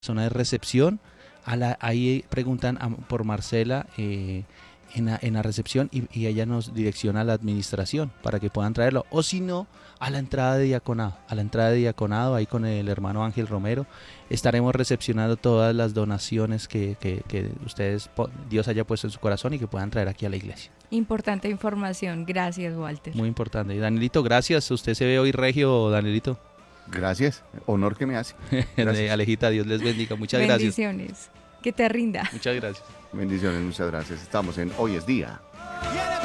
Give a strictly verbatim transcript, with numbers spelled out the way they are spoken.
zona de recepción, a la, ahí preguntan a, por Marcela eh, en, la, en la recepción y, y ella nos direcciona a la administración para que puedan traerlo, o si no, a la entrada de diaconado, a la entrada de diaconado, ahí con el hermano Ángel Romero, estaremos recepcionando todas las donaciones que, que, que ustedes, Dios haya puesto en su corazón y que puedan traer aquí a la iglesia. Importante información, gracias Walter. Muy importante. Y Danielito, gracias, usted se ve hoy regio, Danielito. Gracias, honor que me hace. Gracias. Alejita, Dios les bendiga, muchas Bendiciones. gracias. Que te rinda. Muchas gracias. Bendiciones, muchas gracias. Estamos en Hoy es Día.